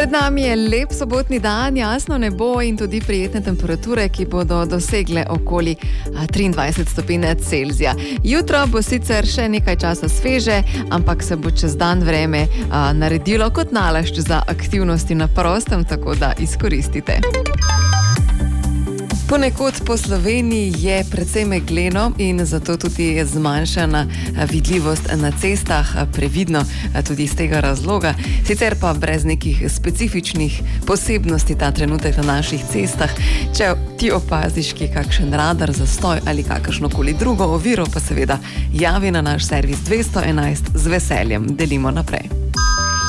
Pred nami je lep sobotni dan, jasno nebo in tudi prijetne temperature, ki bodo dosegle okoli 23 stopinj Celzija. Jutro bo sicer še nekaj časa sveže, ampak se bo čez dan vreme naredilo kot nalašč za aktivnosti na prostem, tako da izkoristite. Ponekod po Sloveniji je precej megleno in zato tudi je zmanjšana vidljivost na cestah, previdno tudi iz tega razloga. Sicer pa brez nekih specifičnih posebnosti ta trenutek na naših cestah. Če ti opaziš kakšen radar, zastoj ali kakršnokoli drugo oviro, pa seveda javi na naš servis 211, z veseljem delimo naprej.